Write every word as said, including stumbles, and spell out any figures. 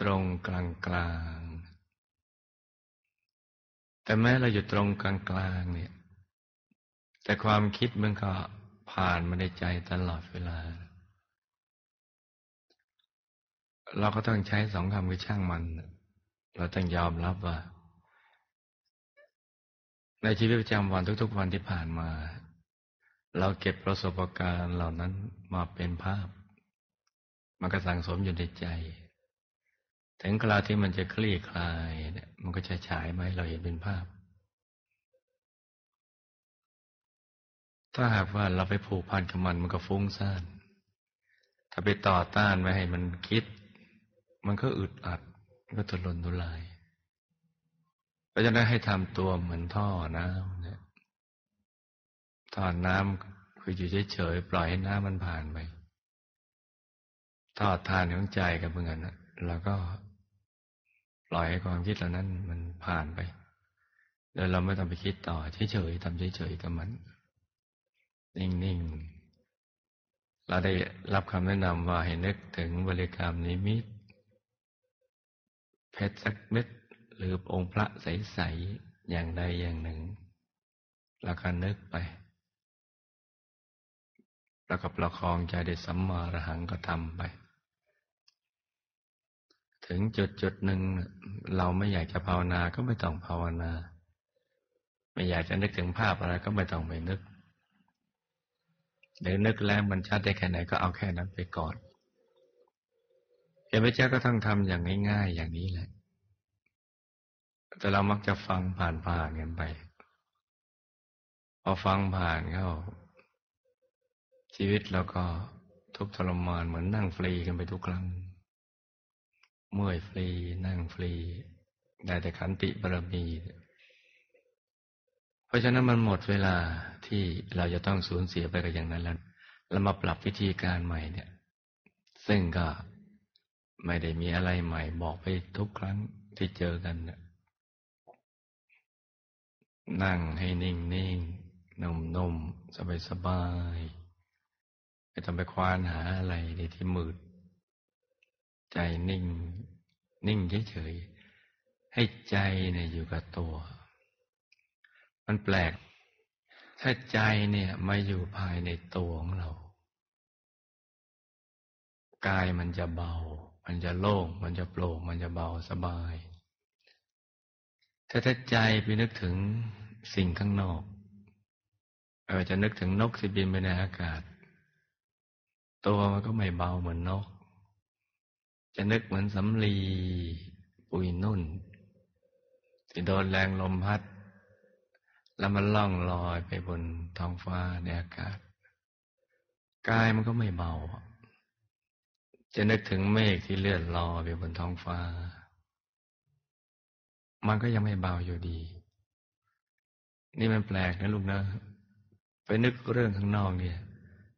รงกลางกลางแต่แม้เราอยู่ตรงกลางกลางเนี่ยแต่ความคิดมันก็ผ่านมาในใจตลอดเวลาเราก็ต้องใช้สองคำคือช่างมันเราต้องยอมรับว่าในชีวิตประจำวันทุกๆวันที่ผ่านมาเราเก็บประสบการณ์เหล่านั้นมาเป็นภาพมันก็สั่งสมอยู่ในใจถึงคราวที่มันจะคลี่คลายเนี่ยมันก็จะฉายมาให้เราเห็นเป็นภาพถ้าหากว่าเราไปผูกพันกับมันมันก็ฟุ้งซ่านถ้าไปต่อต้านไม่ให้มันคิดมันก็อึดอัดมันก็ทุรนทุรายเพราะฉะนั้นให้ทำตัวเหมือนท่อน้ำเนี่ยท่อน้ำคืออยู่เฉยๆปล่อยให้น้ำมันผ่านไปท่อทานของใจกับเพื่อนนะแล้วก็ปล่อยให้ความคิดเหล่านั้นมันผ่านไปแล้วเราไม่ต้องไปคิดต่อเฉยๆทำเฉยๆกับมันนิ่งๆเราได้รับคำแนะนำว่าให้นึกถึงบริกรรมนิมิตเพชรสักเม็ดหรือองค์พระใสๆอย่างใดอย่างหนึ่งแล้วก็นึกไปแล้วก็ประคองใจได้สัมมาอรหังก็ทำไปถึงจุดจุดหนึ่งเราไม่อยากจะภาวนาก็ไม่ต้องภาวนาไม่อยากจะนึกถึงภาพอะไรก็ไม่ต้องไปนึกหรือนึกแล้วมันชัดได้แค่ไหนก็เอาแค่นั้นไปก่อนเห็นไหมเจ้าก็ต้องทำอย่างง่ายๆอย่างนี้แหละแต่เรามักจะฟังผ่านๆกันไปพอฟังผ่านเข้าชีวิตเราก็ทุกข์ทรมานเหมือนนั่งฟรีกันไปทุกครั้งเมื่อยฟรีนั่งฟรีได้แต่ขันติบารมีเพราะฉะนั้นมันหมดเวลาที่เราจะต้องสูญเสียไปกับอย่างนั้นแล้วเรามาปรับวิธีการใหม่เนี่ยซึ่งก็ไม่ได้มีอะไรใหม่บอกไปทุกครั้งที่เจอกันนะนั่งให้นิ่งนิ่งนุ่มนุ่มสบายสบายไม่ต้องไปควานหาอะไรในที่มืดใจนิ่งนิ่งเฉยๆให้ใจเนี่ยอยู่กับตัวมันแปลกถ้าใจเนี่ยมาอยู่ภายในตัวของเรากายมันจะเบามันจะโล่งมันจะโปร่งมันจะเบาสบายถ้าถ้าใจไปนึกถึงสิ่งข้างนอกเออจะนึกถึงนกที่บินไปในอากาศตัวมันก็ไม่เบาเหมือนนกจะนึกเหมือนสำลีปุยนุ่นที่โดนแรงลมพัดแล้วมันล่องลอยไปบนท้องฟ้าในอากาศกายมันก็ไม่เบาจะนึกถึงเมฆที่เลื่อนลอยไปบนท้องฟ้ามันก็ยังไม่เบาอยู่ดีนี่มันแปลกนะลูกนะไปนึกเรื่องข้างนอกเนี่ย